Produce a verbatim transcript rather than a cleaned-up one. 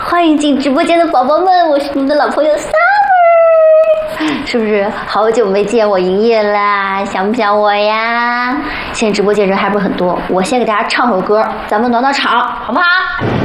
欢迎进直播间的宝宝们，我是你们的老朋友 Summer， 是不是好久没见我营业啦？想不想我呀？现在直播间人还不是很多，我先给大家唱首歌，咱们暖暖场，好不好？